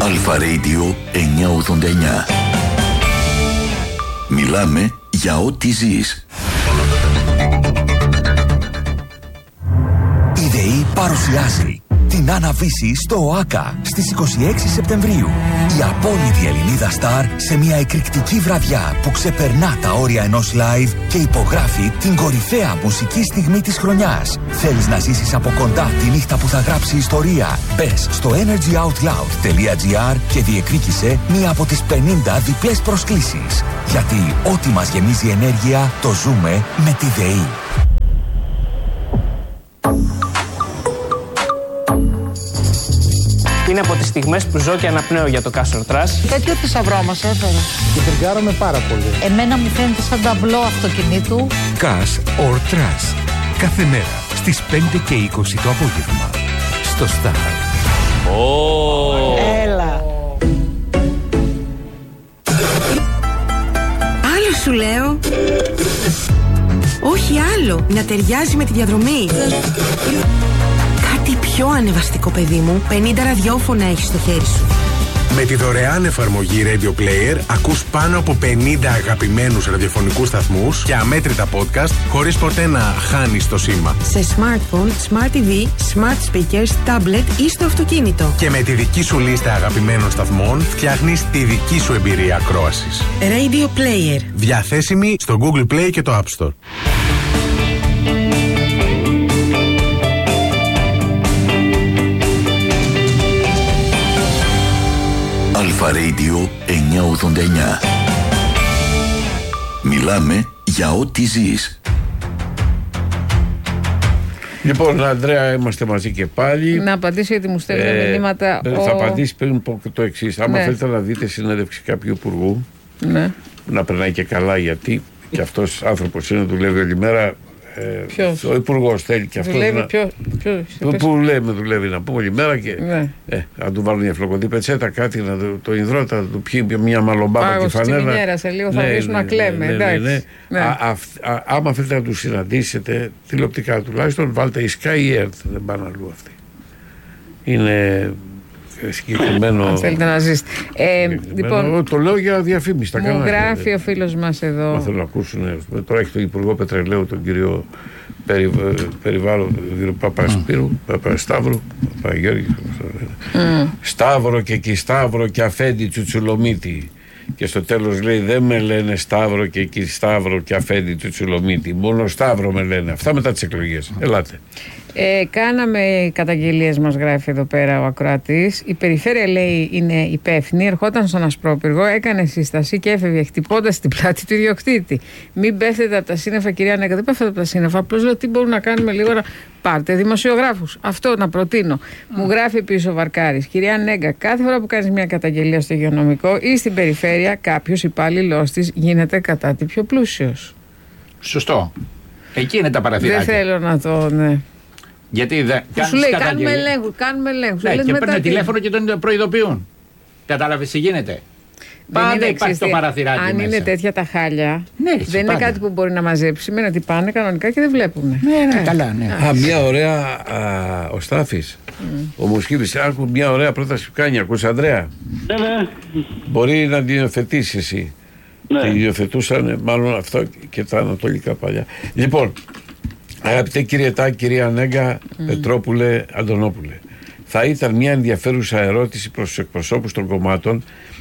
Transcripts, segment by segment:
Αλφα Radio 989. Μιλάμε για ό,τι ζεις. Η ΔΕΗ παρουσιάζει την Άννα-Βύση στο ΟΑΚΑ στις 26 Σεπτεμβρίου. Η απόλυτη Ελληνίδα στάρ σε μια εκρηκτική βραδιά που ξεπερνά τα όρια ενός live και υπογράφει την κορυφαία μουσική στιγμή της χρονιάς. Θέλεις να ζήσεις από κοντά τη νύχτα που θα γράψει ιστορία? Μπες στο energyoutloud.gr και διεκδίκησε μία από τις 50 διπλές προσκλήσεις. Γιατί ό,τι μας γεμίζει ενέργεια το ζούμε με τη ΔΕΗ. Είναι από τις στιγμές που ζω και αναπνέω για το Castor Trust. Τέτοιο θησαυρό μας έφερε. Και τριγκάραμε πάρα πολύ. Εμένα μου φαίνεται σαν ταμπλό αυτοκινήτου. Castor Trust. Κάθε μέρα στις 5 και 20 το απόγευμα. Στο Star. Έλα. Άλλο σου λέω. Όχι άλλο. Να ταιριάζει με τη διαδρομή. Κάτι πιο ανεβαστικό, παιδί μου. 50 ραδιόφωνα έχεις στο χέρι σου. Με τη δωρεάν εφαρμογή Radio Player ακούς πάνω από 50 αγαπημένους ραδιοφωνικούς σταθμούς και αμέτρητα podcast χωρίς ποτέ να χάνεις το σήμα. Σε smartphone, smart TV, smart speakers, tablet ή στο αυτοκίνητο. Και με τη δική σου λίστα αγαπημένων σταθμών φτιάχνεις τη δική σου εμπειρία ακρόασης. Radio Player. Διαθέσιμη στο Google Play και το App Store. Αλφα Radio 989. Μιλάμε για ό,τι ζεις. Λοιπόν, Ανδρέα, είμαστε μαζί και πάλι. Να απαντήσω γιατί μου στέλνουν μηνύματα. Θα απαντήσει πριν πω το εξής. Άμα θέλετε να δείτε συνέντευξη κάποιου υπουργού, να περνάει και καλά, γιατί και αυτός άνθρωπος είναι, δουλεύει όλη μέρα. Ποιος? Ο υπουργός θέλει και αυτό. Δουλεύει Που λέμε, δουλεύει να πούμε όλη μέρα και αν του βάλουν μια φλοκοντή πετσέτα, κάτι να το υδρότα, να του πιει μια μαλομπάμπα και φανέλα. Σε λίγο θα αρχίσουμε να κλαίμε. Άμα θέλετε να του συναντήσετε τηλεοπτικά τουλάχιστον, βάλτε η Sky Earth, δεν πάνε αλλού αυτοί. Είναι συγκεκριμένο. Αν θέλετε να ζήσετε. Λοιπόν, το λέω για διαφήμιση. Μου γράφει ο φίλος μας εδώ. Μα θέλουν να ακούσουν. Τώρα έχει τον Υπουργό Πετρελαίου, τον κύριο Περιβάλλον, τον κύριο Παπασπύρου, Παπασταύρου, Παπαγιώργη. Σταύρο και Κισταύρο και Αφέντη Τσουτσουλομίτη. Και στο τέλος λέει: δεν με λένε Σταύρο και Κισταύρο και Αφέντη Τσουτσουλομίτη. Μόνο Σταύρο με λένε. Αυτά μετά τις εκλογές. Ελάτε. Κάναμε καταγγελίες, μας γράφει εδώ πέρα ο ακροατής. Η περιφέρεια, λέει, είναι υπεύθυνη. Ερχόταν στον Ασπρόπυργο, έκανε σύσταση και έφευγε χτυπώντας την πλάτη του ιδιοκτήτη. Μην πέφτετε από τα σύννεφα, κυρία Νέκα. Δεν πέφτετε από τα σύννεφα. Απλώς λέω τι μπορούμε να κάνουμε λίγο να. Πάρτε δημοσιογράφους. Αυτό να προτείνω. Μου γράφει επίσης ο Βαρκάρης. Κυρία Νέγκα, κάθε φορά που κάνεις μια καταγγελία στο υγειονομικό ή στην περιφέρεια, κάποιος υπάλληλός της γίνεται κατά τη πιο πλούσιος. Σωστό. Εκεί είναι τα παραθυράκια. Δεν θέλω να το. Ναι. Γιατί δεν. Σου λέει κάνουμε ελέγχου. Ναι, και παίρνουν τηλέφωνο και τον προειδοποιούν. Κατάλαβες τι γίνεται. Πάντα υπάρχει το παραθυράκι. Αν μέσα. Είναι τέτοια τα χάλια, δεν είναι κάτι που μπορεί να μαζέψει. Σημαίνει ότι πάνε κανονικά και δεν βλέπουμε. Ναι, καλά, ναι. Μια ωραία. Ο Στάφης, ο Μουσχίδης, άκου μια ωραία πρόταση που κάνει. Ακούς, Ανδρέα. Ναι. Μπορεί να την υιοθετήσει εσύ. Ναι. Την υιοθετούσαν μάλλον αυτό και τα ανατολικά παλιά. Λοιπόν, αγαπητέ κύριε Τάκη, κυρία Νέγκα, Πετρόπουλε, Αντωνόπουλε, θα ήταν μια ενδιαφέρουσα ερώτηση προς τους εκπροσώπους των κομμάτων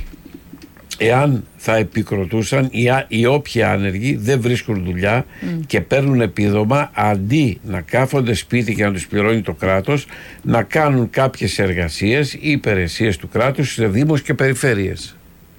εάν θα επικροτούσαν οι όποιοι άνεργοι δεν βρίσκουν δουλειά και παίρνουν επίδομα, αντί να κάθονται σπίτι και να τους πληρώνει το κράτος, να κάνουν κάποιες εργασίες ή υπηρεσίες του κράτους σε δήμους και περιφέρειες.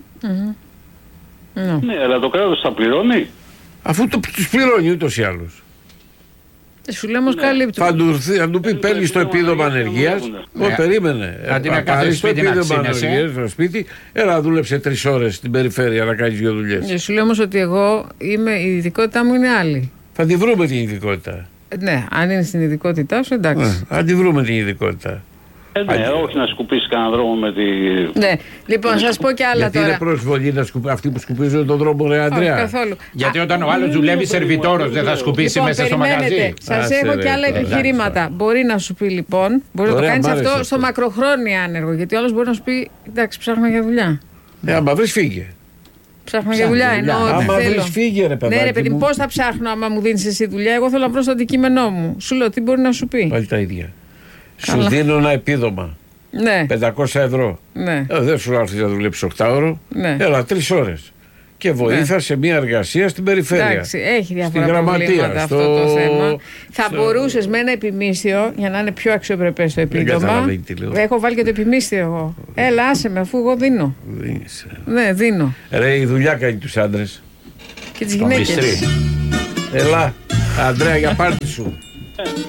Ναι, αλλά το κράτος θα πληρώνει. Αφού τους πληρώνει ούτως ή άλλως. Σου λέω όμως καλύπτει. Θα του πει: παίρνει το επίδομα ανεργίας. Περίμενε. Αντί να κάθεσαι το επίδομα ανεργίας στο σπίτι, έλα δούλεψε 3 ώρες στην περιφέρεια να κάνεις 2 δουλειές. Σου λέω όμως ότι εγώ η ειδικότητά μου είναι άλλη. Θα τη βρούμε την ειδικότητα. Ναι, αν είναι στην ειδικότητά σου, εντάξει. Θα τη βρούμε την ειδικότητα. Ναι, όχι να σκουπίσει κανένα δρόμο με τη. Ναι, λοιπόν, σας πω κι άλλα γιατί τώρα. είναι προσβολή αυτοί που σκουπίζουν τον δρόμο, ρε Αντρέα. Όχι, καθόλου. Γιατί όταν ο άλλος δουλεύει σερβιτόρος, δεν θα σκουπίσει Λοιπόν, μέσα στο μαγαζί. Σας έχω κι άλλα επιχειρήματα. Μπορεί να σου πει λοιπόν, μπορεί να το κάνεις αυτό στο μακροχρόνιο άνεργο. Γιατί ο άλλος μπορεί να σου πει, εντάξει, ψάχνω για δουλειά. Άμα βρεις φύγε. Ψάχνω για δουλειά. Άμα βρεις φύγε, ρε παιδάκι. Ναι, ρε παιδί, πώς θα ψάχνω άμα μου δίνεις εσύ δουλειά? Εγώ θέλω να βρω στο αντικείμενό μου. Σου λέω τι μπορεί να σου πει. Πάλι τα ίδια. Σου δίνω ένα επίδομα. Ναι. 500 ευρώ. Ναι. Δεν σου έρθει να δουλέψει 8ωρο. Ναι. Έλα 3 ώρες. Και βοήθα σε μια εργασία στην περιφέρεια. Εντάξει, έχει διάφορα προβλήματα αυτό το θέμα. Θα μπορούσες με ένα επιμίσθιο, για να είναι πιο αξιοπρεπές το επίδομα. Έχω βάλει και το επιμίσθιο εγώ. Έλα, άσε με, αφού εγώ δίνω. Ναι, δίνω. Ρε, η δουλειά κάνει τους άντρες. Και τις γυναίκες. Έλα, Αντρέα, για πάρτι σου.